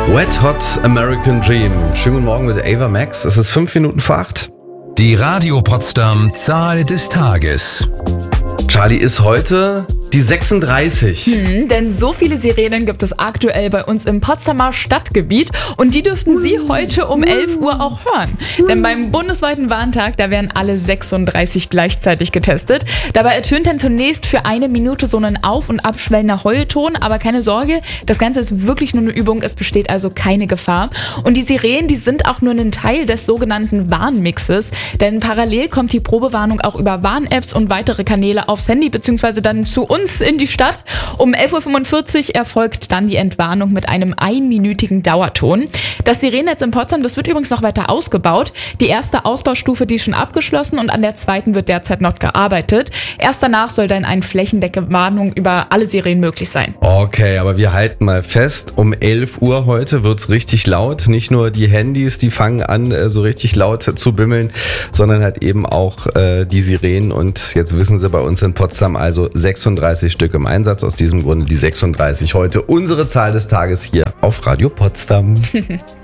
Wet Hot American Dream. Schönen guten Morgen mit Ava Max. Es ist 5 Minuten vor 8. Die Radio Potsdam Zahl des Tages. Charlie, ist heute die 36. Denn so viele Sirenen gibt es aktuell bei uns im Potsdamer Stadtgebiet und die dürften Sie heute um 11 Uhr auch hören. Denn beim bundesweiten Warntag, da werden alle 36 gleichzeitig getestet. Dabei ertönt dann zunächst für 1 Minute so ein auf- und abschwellender Heulton, aber keine Sorge, das Ganze ist wirklich nur eine Übung, es besteht also keine Gefahr. Und die Sirenen, die sind auch nur ein Teil des sogenannten Warnmixes, denn parallel kommt die Probewarnung auch über Warn-Apps und weitere Kanäle aufs Handy bzw. dann zu uns in die Stadt. Um 11.45 Uhr erfolgt dann die Entwarnung mit einem 1-minütigen Dauerton. Das Sirenennetz in Potsdam, das wird übrigens noch weiter ausgebaut. Die erste Ausbaustufe, die ist schon abgeschlossen und an der zweiten wird derzeit noch gearbeitet. Erst danach soll dann eine flächendeckende Warnung über alle Sirenen möglich sein. Okay, aber wir halten mal fest, um 11 Uhr heute wird's richtig laut. Nicht nur die Handys, die fangen an so richtig laut zu bimmeln, sondern halt eben auch die Sirenen. Und jetzt wissen Sie, bei uns in Potsdam also 36 Stück im Einsatz. Aus diesem Grunde die 36 heute unsere Zahl des Tages hier auf Radio Potsdam.